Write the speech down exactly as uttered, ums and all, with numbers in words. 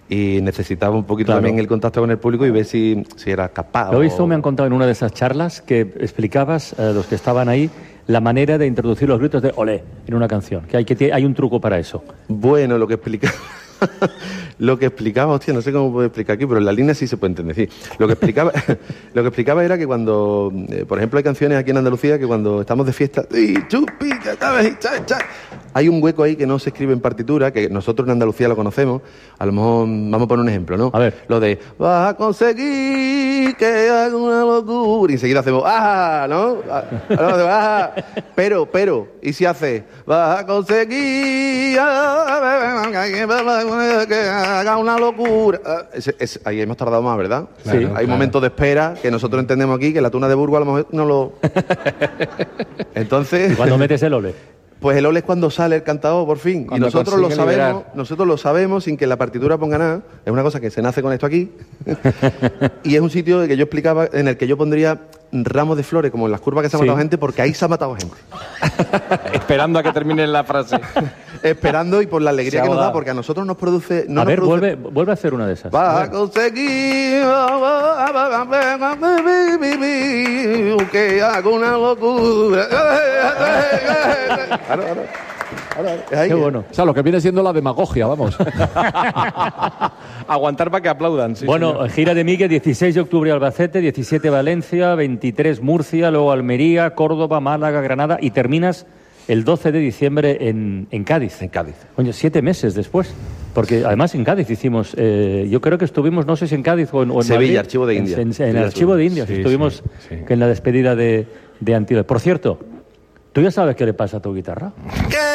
y necesitaba un poquito Claro. también el contacto con el público y ver si, si era capaz. Lo he o- visto, me han contado en una de esas charlas que explicabas a los que estaban ahí la manera de introducir los gritos de olé en una canción, que hay, que hay un truco para eso. Bueno, lo que explicaba... lo que explicaba, hostia, no sé cómo puedo explicar aquí, pero en la línea sí se puede entender. Sí. Lo que explicaba, lo que explicaba era que cuando, eh, por ejemplo, hay canciones aquí en Andalucía que cuando estamos de fiesta, ¡y chupi, cha, cha, cha, cha! Hay un hueco ahí que no se escribe en partitura, que nosotros en Andalucía lo conocemos. A lo mejor, vamos a poner un ejemplo, ¿no? A ver. Lo de, vas a conseguir que haga una locura. Y enseguida hacemos, ¡ah! ¿No? Ah, no, ah, pero, pero, ¿y si hace, vas a conseguir que haga una locura? Ah, es- es- ahí hemos tardado más, ¿verdad? Claro, Hay claro. momentos de espera que nosotros entendemos aquí, que la tuna de Burgos a lo mejor no lo... Entonces... Cuando metes el ole. Pues el ole es cuando sale el cantador, por fin. Cuando y nosotros lo consigue sabemos, liberar. nosotros lo sabemos sin que la partitura ponga nada. Es una cosa que se nace con esto aquí. Y es un sitio que yo explicaba, en el que yo pondría ramos de flores, como en las curvas que se ha Sí. matado gente, porque ahí se ha matado gente. Esperando a que termine la frase. Esperando y por la alegría Se que nos da, ahoga. porque a nosotros nos produce... No a nos ver, produce- vuelve, vuelve a hacer una de esas. Va a conseguir que haga una locura. Claro, claro. Claro, es ahí. Qué bueno. O sea, lo que viene siendo la demagogia, vamos. Aguantar para que aplaudan. Sí, bueno, señor. gira de Migue, dieciséis de octubre Albacete, diecisiete Valencia, veintitrés Murcia, luego Almería, Córdoba, Málaga, Granada y terminas el doce de diciembre en, en Cádiz. En Cádiz. Coño, siete meses después. Porque además en Cádiz hicimos, eh, yo creo que estuvimos, no sé si en Cádiz o en, o en Sevilla, Madrid. Archivo de En- Indias. En, en Sevilla, el Archivo de Indias sí, estuvimos sí, sí. en la despedida de, de Antídoto. Por cierto, ¿tú ya sabes qué le pasa a tu guitarra? Que